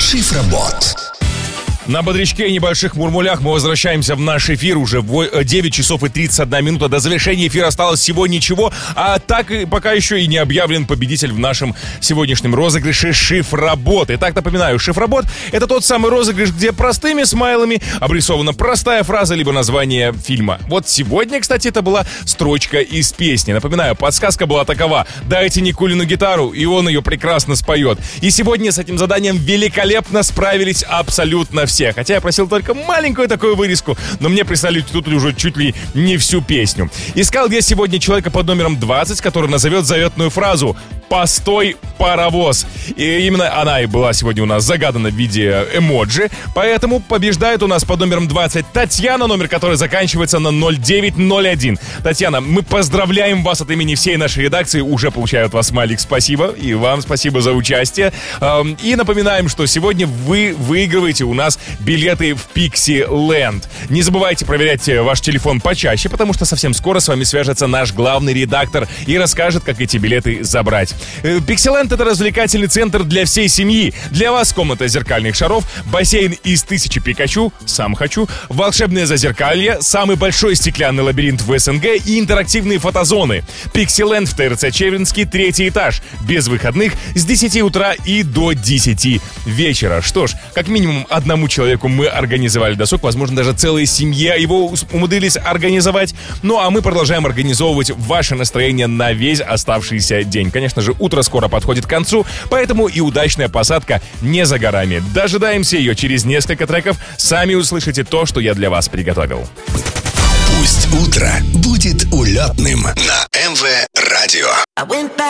Шифробот. На бодрячке и небольших мурмулях мы возвращаемся в наш эфир. Уже 9 часов и 31 минута. До завершения эфира осталось всего ничего. А так и пока еще и не объявлен победитель в нашем сегодняшнем розыгрыше «Шифробот». Итак, напоминаю, «Шифробот» — это тот самый розыгрыш, где простыми смайлами обрисована простая фраза либо название фильма. Вот сегодня, кстати, это была строчка из песни. Напоминаю, подсказка была такова: дайте Никулину гитару, и он ее прекрасно споет. И сегодня с этим заданием великолепно справились абсолютно все. Хотя я просил только маленькую такую вырезку, но мне прислали тут уже чуть ли не всю песню. Искал я сегодня человека под номером 20, который назовет заветную фразу «Постой, паровоз». И именно она и была сегодня у нас загадана в виде эмоджи. Поэтому побеждает у нас под номером 20 Татьяна, номер которой заканчивается на 0901. Татьяна, мы поздравляем вас от имени всей нашей редакции. Уже получаю от вас смайлик «Спасибо». И вам спасибо за участие. И напоминаем, что сегодня вы выигрываете у нас билеты в Пиксиленд. Не забывайте проверять ваш телефон почаще, потому что совсем скоро с вами свяжется наш главный редактор и расскажет, как эти билеты забрать. Пиксиленд — это развлекательный центр для всей семьи. Для вас комната зеркальных шаров, бассейн из 1000 Пикачу, сам хочу, волшебное зазеркалье, самый большой стеклянный лабиринт в СНГ и интерактивные фотозоны. Пиксиленд в ТРЦ Чеверинский, 3-й этаж, без выходных с 10 утра и до 10 вечера. Что ж, как минимум одному человеку мы организовали досуг, возможно, даже целая семья его умудрились организовать. Ну а мы продолжаем организовывать ваше настроение на весь оставшийся день. Конечно же, утро скоро подходит к концу, поэтому и удачная посадка не за горами. Дожидаемся ее через несколько треков. Сами услышите то, что я для вас приготовил. Пусть утро будет улетным на МВ Радио.